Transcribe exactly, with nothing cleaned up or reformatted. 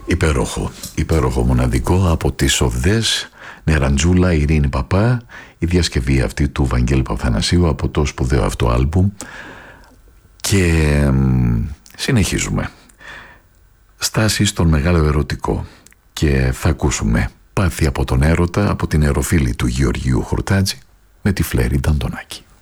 Υπέροχο, υπέροχο, μοναδικό, από τις Οδές, Νεραντζούλα, Ειρήνη Παπά, η διασκευή αυτή του Βαγγέλη Παπαθανασίου από το σπουδαίο αυτό άλμπουμ. Και μ, συνεχίζουμε. Στάση στον μεγάλο ερωτικό, και θα ακούσουμε Πάθη από τον έρωτα από την εροφίλη του Γεωργίου Χορτάτζη με τη Φλέρη Νταντονάκη.